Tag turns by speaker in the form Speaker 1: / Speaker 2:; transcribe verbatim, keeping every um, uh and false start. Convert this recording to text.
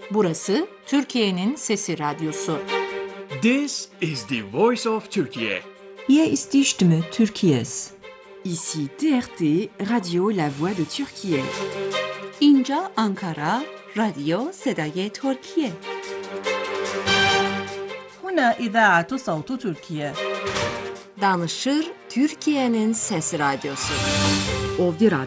Speaker 1: Burası Türkiye'nin Sesi Radyosu.
Speaker 2: This is the voice of Turkey.
Speaker 3: Hier ist die Stimme Türkiye's.
Speaker 4: Ici T R T, Radio La Voix de Türkiye.
Speaker 5: اینجا آنکارا، رادیو صدای ترکیه.
Speaker 6: هنا إذاعة صوت تركيا.
Speaker 1: Danışır Türkiye'nin Sesi Radyosu.
Speaker 4: Ovdje